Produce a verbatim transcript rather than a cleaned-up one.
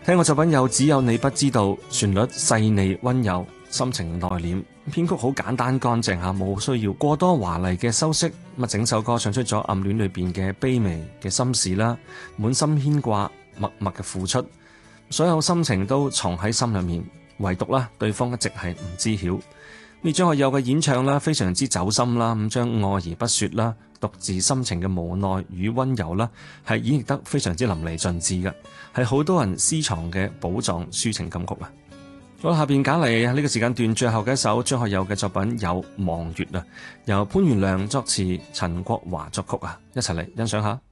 聽個作品有只有你不知道，旋律細膩溫柔，心情內斂，編曲好簡單乾淨吓，冇需要過多華麗嘅修飾。咁整首歌唱出咗暗戀裏邊嘅卑微嘅心事啦，滿心牽掛，默默嘅付出，所有心情都藏喺心裏面，唯獨啦對方一直係唔知曉。呢張學友嘅演唱啦，非常之走心啦，咁將愛而不說啦，獨自心情嘅無奈與溫柔啦，係演繹得非常之淋漓盡致嘅，係好多人私藏嘅寶藏抒情金曲啊！好啦，下邊揀嚟呢個時間段最後嘅一首張學友嘅作品有《望月》啊，由潘源良作詞，陳國華作曲啊，一齊嚟欣賞下。